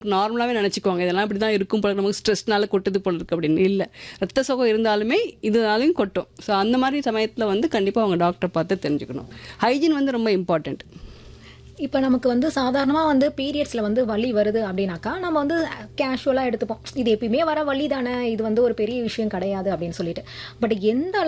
நார்மலாவே நினைச்சுக்குவாங்க இதெல்லாம் இப்படிதான் இருக்கும் போல, நமக்கு ஸ்ட்ரெஸ்னால கொட்டுது போல இருக்கு அப்படின்னு. இல்ல, ரத்த சோகை இருந்தாலுமே இதனாலையும் கொட்டும். ஸோ அந்த மாதிரி சமயத்துல வந்து கண்டிப்பா அவங்க டாக்டர் பார்த்து தெரிஞ்சுக்கணும். ஹைஜீன் வந்து ரொம்ப இம்பார்ட்டன்ட். இப்போ நமக்கு வந்து சாதாரணமாக வந்து பீரியட்ஸில் வந்து வலி வருது அப்படின்னாக்கா நம்ம வந்து கேஷுவலாக எடுத்துப்போம், இது எப்பயுமே வர வலி தானே, இது வந்து ஒரு பெரிய விஷயம் கிடையாது அப்படின்னு சொல்லிட்டு. பட் எந்த